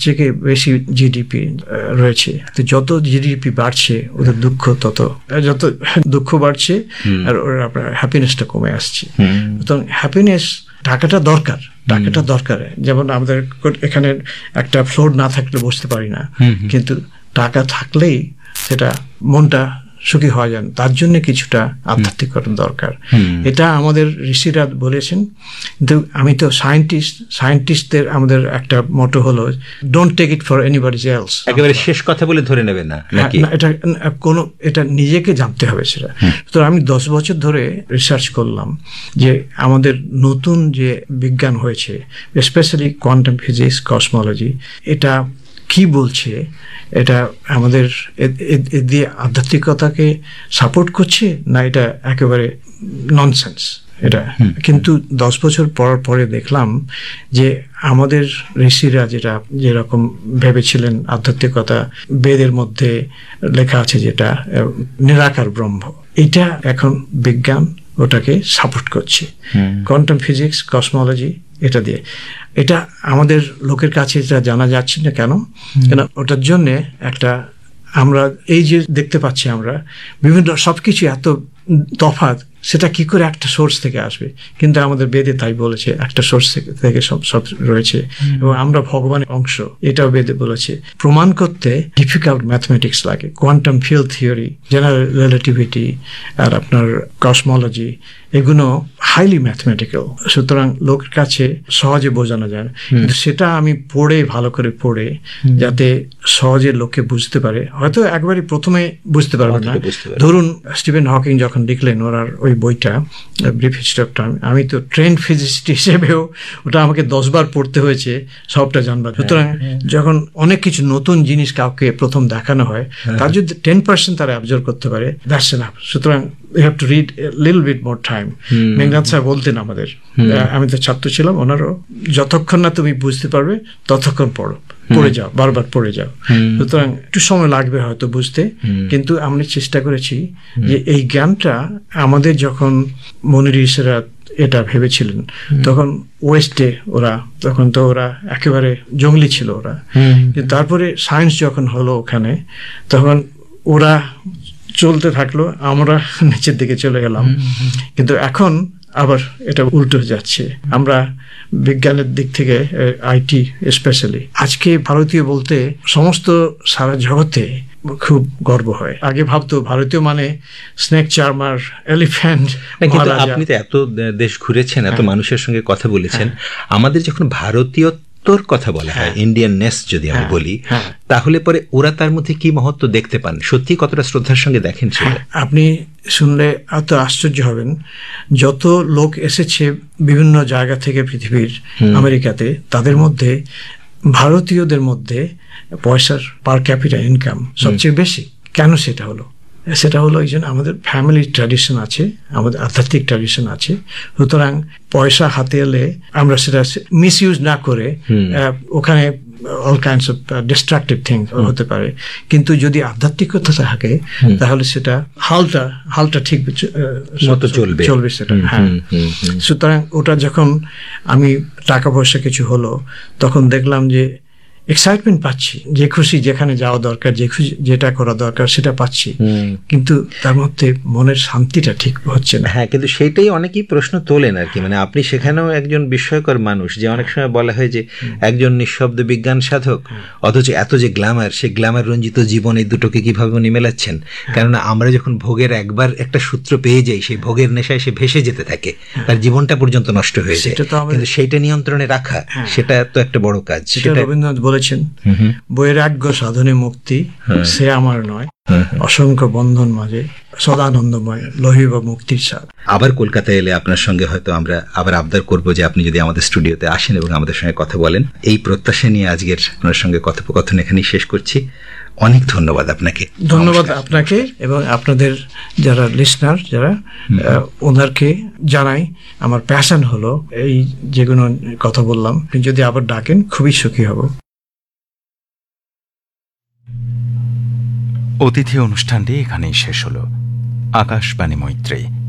সবথেকে বেশি জিডিপি রয়েছে। তো যত জিডিপি বাড়ছে ওদের যত দুঃখ বাড়ছে আর ওর আপনার হ্যাপিনেসটা কমে আসছে। তো হ্যাপিনেস টাকাটা দরকার। যেমন আমাদের এখানে একটা ফ্লোর না থাকলে বসতে পারি না, কিন্তু টাকা থাকলেই সেটা মনটা সুখী হওয়া যায়। তার জন্য কিছুটা আধ্যাত্মিকতা দরকার। এটা আমাদের ঋষিরা বলেছেন। কিন্তু আমি তো সায়েন্টিস্টদের আমাদের একটা মোটো হলো don't take it for anybody else, একেবারে শেষ কথা বলে ধরে নেবে না। এটা নিজেকে জানতে হবে সেটা। তো আমি 10 বছর ধরে রিসার্চ করলাম যে আমাদের নতুন যে বিজ্ঞান হয়েছে, স্পেশালি কোয়ান্টাম ফিজিক্স, কসমোলজি, এটা কি বলছে, এটা আমাদের দিয়ে আধ্যাত্মিকতাকে সাপোর্ট করছে না এটা একেবারে ননসেন্স এটা। কিন্তু 10 বছর পরে দেখলাম যে আমাদের ঋষিরা যেরকম ভেবেছিলেন আধ্যাত্মিকতা, বেদের মধ্যে লেখা আছে যেটা নিরাকার ব্রহ্ম, এটা এখন বিজ্ঞান ওটাকে সাপোর্ট করছে। কোয়ান্টাম ফিজিক্স, কসমোলজি, এটা আমাদের লোকের কাছে এটা জানা যাচ্ছে না। কেন ওটার জন্যে একটা আমরা এই যে দেখতে পাচ্ছি আমরা বিভিন্ন সবকিছু এত তফাৎ, সেটা কি করে একটা সোর্স থেকে আসবে? কিন্তু আমাদের বেদে তাই বলেছে, একটা সোর্স থেকে সব রয়েছে এবং আমরা ভগবানের অংশ, এটাও বেদে বলেছে। প্রমাণ করতে ডিফিকাল্ট ম্যাথমেটিক্স লাগে। Quantum field theory, general relativity আর আপনার কসমোলজি, এগুলো হাইলি ম্যাথমেটিক্যাল, সুতরাং লোকের কাছে সহজে বোঝানো যায় না। কিন্তু সেটা আমি ভালো করে পড়ে যাতে সহজে লোককে বুঝতে পারে, হয়তো একবারই প্রথমে বুঝতে পারবে না। ধরুন স্টিফেন হকিং যখন লিখলেন ওনার ওই বইটা ব্রিফ হিস্টরি অফ টাইম, আমি তো ট্রেন্ড ফিজিসিস্ট হিসেবেও ওটা আমাকে 10 বার পড়তে হয়েছে সবটা জানবার। সুতরাং যখন অনেক কিছু নতুন জিনিস কাউকে প্রথম দেখানো হয়, তার যদি 10% তারা অ্যাবজর্ভ করতে পারে, দ্যাটস এনাফ। সুতরাং you have to read a little bit more time. Meghnad sir বলতেন আমাদের, আমি তো ছাত্র ছিলাম ওনারও, যতক্ষণ না তুমি বুঝতে পারবে ততক্ষণ পড়ে যাও, বারবার পড়ে যাও। সুতরাং একটু সময় লাগবে হয়তো বুঝতে, কিন্তু আমরা চেষ্টা করেছি যে এই জ্ঞানটা আমাদের যখন মনির ঋষিরা এটা ভেবেছিলেন তখন ওয়েস্টে তখন তো ওরা একেবারে জঙ্গলি ছিল ওরা, কিন্তু তারপরে সায়েন্স যখন হলো ওখানে, তখন ওরা চলতে থাকলো, আমরা নিচের দিকে চলে গেলাম। কিন্তু এখন আবার এটা উল্টো যাচ্ছে। আমরা বিজ্ঞানের দিক থেকে আইটি স্পেশালি আজকে ভারতীয় বলতে সমস্ত সারা জগতে খুব গর্ব হয়। আগে ভাবতো ভারতীয় মানে স্নেক চার্মার, এলিফ্যান্ট। আপনি তো এত দেশ ঘুরেছেন, এত মানুষের সঙ্গে কথা বলেছেন, আমাদের যখন ভারতীয় তোর কথা বলা হয়, ইন্ডিয়ান নেস যদি আমি বলি, তাহলে পরে ওরা তার মধ্যে কি মহত্ব দেখতে পান, সত্যি কতটা শ্রদ্ধার সঙ্গে দেখেন সেটা? আপনি শুনলে এত আশ্চর্য হবেন, যত লোক এসেছে বিভিন্ন জায়গা থেকে পৃথিবীর আমেরিকাতে, তাদের মধ্যে ভারতীয়দের মধ্যে পয়সার পার ক্যাপিটা ইনকাম সবচেয়ে বেশি। কেন সেটা হলো এই জন্য আমাদের ফ্যামিলি ট্র্যাডিশন আছে, আমাদের আধ্যাত্মিক ট্র্যাডিশন আছে। সুতরাং পয়সা হাতে এলে আমরা সেটা মিসইউজ না করে, ওখানে all kinds of destructive things হতে পারে, কিন্তু যদি আধ্যাত্মিকতা থাকে তাহলে সেটা হালটা ঠিক চলবে সেটা। হ্যাঁ, সুতরাং ওটা যখন আমি টাকা পয়সা কিছু হলো, তখন দেখলাম যে এক্সাইটমেন্ট পাচ্ছি, যে খুশি যেখানে যাওয়া দরকার, যে খুশি যেটা করা দরকার সেটা পাচ্ছি, কিন্তু তার মধ্যে মনের শান্তিটা ঠিক হচ্ছে না। হ্যাঁ, কিন্তু সেইটাই অনেকেই প্রশ্ন তোলেন আর কি। মানে আপনি সেখানেও একজন বিস্ময়কর মানুষ, যে অনেক সময় বলা হয় যে একজন নিঃশব্দ বিজ্ঞান সাধক, অথচ এত যে গ্ল্যামার, সেই গ্ল্যামার রঞ্জিত জীবন, এই দুটোকে কিভাবে উনি মেলাচ্ছেন? কেননা আমরা যখন ভোগের একবার একটা সূত্র পেয়ে যাই, সেই ভোগের নেশায় সে ভেসে যেতে থাকে, তার জীবনটা পর্যন্ত নষ্ট হয়ে যায়। কিন্তু সেইটা নিয়ন্ত্রণে রাখা, সেটা তো একটা বড় কাজ। সেটা রবীন্দ্রনাথ বলেছেন, বৈরাগ্য সাধনে মুক্তি সে আমার নয়, অসংখ্য বন্ধন মাঝে সদানন্দময় লহিব মুক্তির স্বাদ। আবার কলকাতায় এলে আপনার সঙ্গে হয়তো আমরা আবার আবদার করব যে আপনি যদি আমাদের স্টুডিওতে আসেন এবং আমাদের সঙ্গে কথা বলেন। এই প্রত্যাশা নিয়ে আজকের আপনার সঙ্গে কথোপকথন এখানেই শেষ করছি। অনেক ধন্যবাদ আপনাকে। ধন্যবাদ আপনাকে এবং আপনাদের যারা লিসনার, যারা ওনারকে জানাই আমার প্যাশন হলো এই যেগুলো কথা বললাম, যদি আবার ডাকেন খুবই সুখী হব। অতিথি অনুষ্ঠানটি এখানেই শেষ হলো। আকাশবাণী মৈত্রী।